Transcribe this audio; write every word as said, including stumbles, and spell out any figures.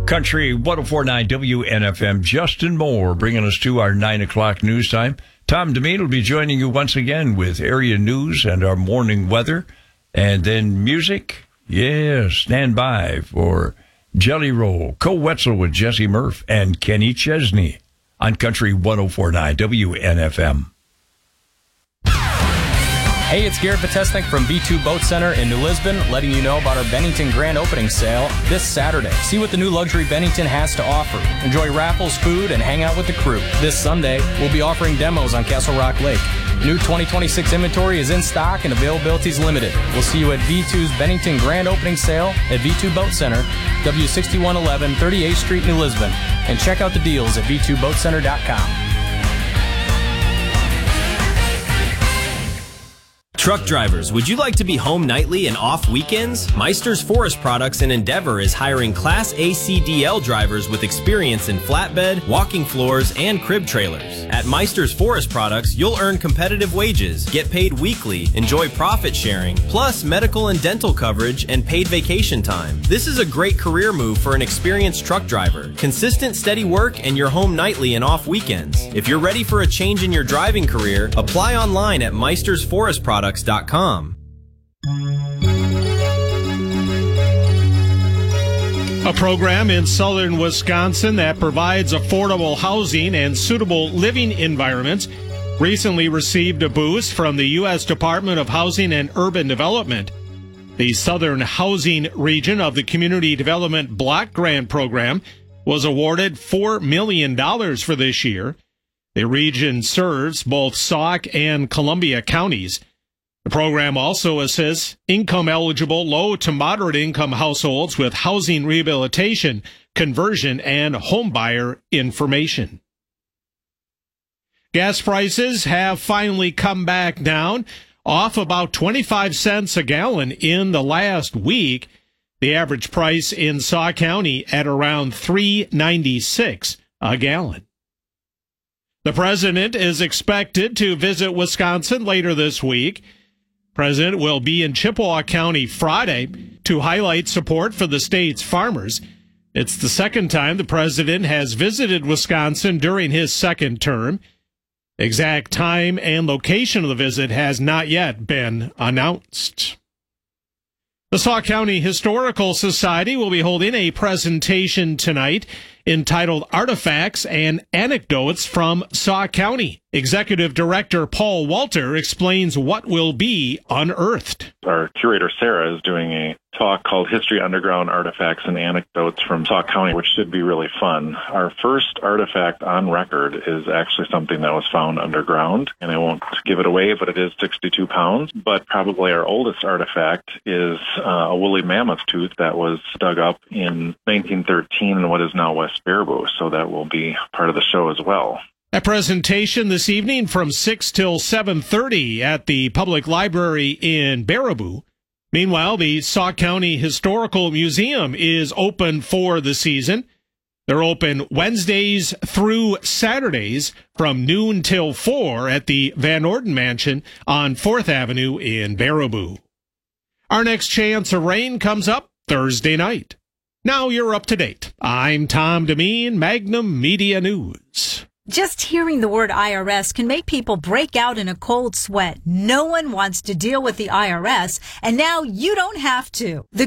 Country one oh four point nine W N F M. Justin Moore bringing us to our nine o'clock news time. Tom DeMean will be joining you once again with area news and our morning weather. And then music. Yeah, stand by for Jelly Roll, Co Wetzel with Jesse Murph and Kenny Chesney on Country one oh four point nine W N F M. Hey, it's Garrett Potesnik from V two Boat Center in New Lisbon, letting you know about our Bennington Grand Opening Sale this Saturday. See what the new luxury Bennington has to offer. Enjoy raffles, food, and hang out with the crew. This Sunday, we'll be offering demos on Castle Rock Lake. New twenty twenty-six inventory is in stock and availability is limited. We'll see you at V two's Bennington Grand Opening Sale at V two Boat Center, W sixty-one eleven thirty-eighth Street, New Lisbon. And check out the deals at V two boat center dot com. Truck drivers, would you like to be home nightly and off weekends? Meister's Forest Products in Endeavor is hiring Class A C D L drivers with experience in flatbed, walking floors, and crib trailers. At Meister's Forest Products, you'll earn competitive wages, get paid weekly, enjoy profit sharing, plus medical and dental coverage and paid vacation time. This is a great career move for an experienced truck driver. Consistent, steady work, and you're home nightly and off weekends. If you're ready for a change in your driving career, apply online at Meister's Forest Products dot com. A program in southern Wisconsin that provides affordable housing and suitable living environments recently received a boost from the U S Department of Housing and Urban Development. The Southern Housing Region of the Community Development Block Grant Program was awarded four million dollars for this year. The region serves both Sauk and Columbia counties. The program also assists income-eligible low to moderate-income households with housing rehabilitation, conversion, and homebuyer information. Gas prices have finally come back down, off about twenty-five cents a gallon in the last week. The average price in Sauk County at around three ninety-six a gallon. The president is expected to visit Wisconsin later this week. President will be in Chippewa County Friday to highlight support for the state's farmers. It's the second time the president has visited Wisconsin during his second term. Exact time and location of the visit has not yet been announced. The Sauk County Historical Society will be holding a presentation tonight entitled Artifacts and Anecdotes from Sauk County. Executive Director Paul Walter explains what will be unearthed. Our curator, Sarah, is doing a talk called History Underground Artifacts and Anecdotes from Sauk County, which should be really fun. Our first artifact on record is actually something that was found underground, and I won't give it away, but it is sixty-two pounds. But probably our oldest artifact is uh, a woolly mammoth tooth that was dug up in nineteen thirteen in what is now West Baraboo, so that will be part of the show as well. A presentation this evening from six till seven thirty at the Public Library in Baraboo. Meanwhile, the Sauk County Historical Museum is open for the season. They're open Wednesdays through Saturdays from noon till four at the Van Orden Mansion on fourth Avenue in Baraboo. Our next chance of rain comes up Thursday night. Now you're up to date. I'm Tom DeMean, Magnum Media News. Just hearing the word I R S can make people break out in a cold sweat. No one wants to deal with the I R S, and now you don't have to. The